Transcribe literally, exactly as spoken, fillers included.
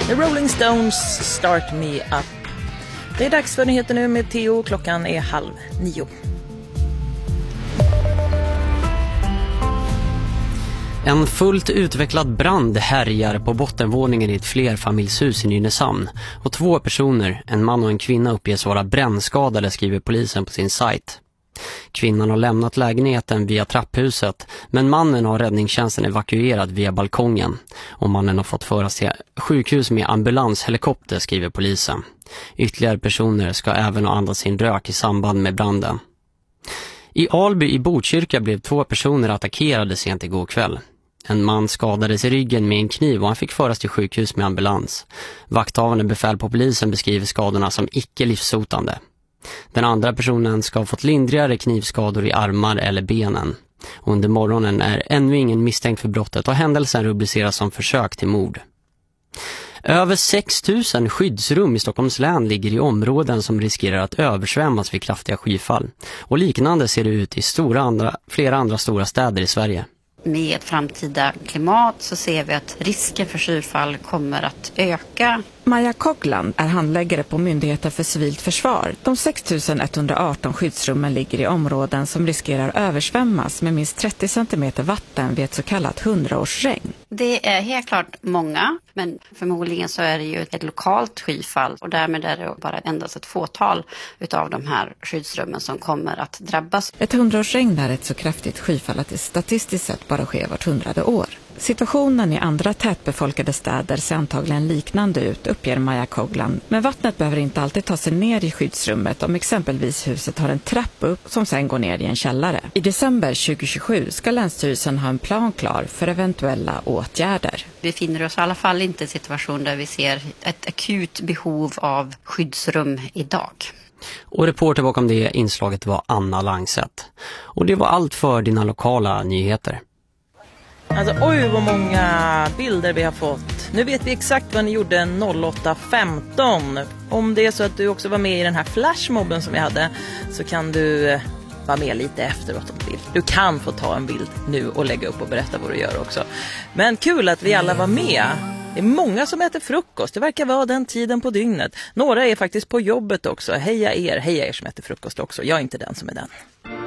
The Rolling Stones, Start Me Up. Det är dags för nyheter nu med Theo. Klockan är halv nio. En fullt utvecklad brand härjar på bottenvåningen i ett flerfamiljshus i Nynäshamn. Och två personer, en man och en kvinna, uppges vara brännskadade, skriver polisen på sin sajt. Kvinnan har lämnat lägenheten via trapphuset, men mannen har räddningstjänsten evakuerat via balkongen. Och mannen har fått föras till sjukhus med ambulanshelikopter, skriver polisen. Ytterligare personer ska även ha andats sin rök i samband med branden. I Alby i Botkyrka blev två personer attackerade sent igår kväll. En man skadades i ryggen med en kniv och han fick föras till sjukhus med ambulans. Vakthavande befäl på polisen beskriver skadorna som icke livshotande. Den andra personen ska ha fått lindrigare knivskador i armar eller benen. Under morgonen är ännu ingen misstänkt för brottet och händelsen rubriceras som försök till mord. Över sex tusen skyddsrum i Stockholms län ligger i områden som riskerar att översvämmas vid kraftiga skyfall. Och liknande ser det ut i stora andra, flera andra stora städer i Sverige. Med ett framtida klimat så ser vi att risken för skyfall kommer att öka. Maja Kogland är handläggare på Myndigheten för civilt försvar. De sex tusen etthundraarton skyddsrummen ligger i områden som riskerar översvämmas med minst trettio centimeter vatten vid ett så kallat hundraårsregn. Det är helt klart många, men förmodligen så är det ju ett lokalt skyfall och därmed är det bara endast ett fåtal utav de här skyddsrummen som kommer att drabbas. Ett hundraårsregn är ett så kraftigt skyfall att det statistiskt sett bara sker vart hundrade år. Situationen i andra tätbefolkade städer ser antagligen liknande ut, uppger Maja Kogland. Men vattnet behöver inte alltid ta sig ner i skyddsrummet om exempelvis huset har en trappa upp som sen går ner i en källare. I december tjugohundratjugosju ska Länsstyrelsen ha en plan klar för eventuella åtgärder. Vi befinner oss i alla fall inte i en situation där vi ser ett akut behov av skyddsrum idag. Och reporter bakom det inslaget var Anna Langset. Och det var allt för dina lokala nyheter. Alltså oj vad många bilder vi har fått. Nu vet vi exakt vad ni gjorde åtta femton. Om det är så att du också var med i den här flashmobben som vi hade, så kan du vara med lite efteråt om bild. Du kan få ta en bild nu och lägga upp och berätta vad du gör också. Men kul att vi alla var med. Det är många som äter frukost. Det verkar vara den tiden på dygnet. Några är faktiskt på jobbet också. Heja er, heja er som äter frukost också. Jag är inte den som är den.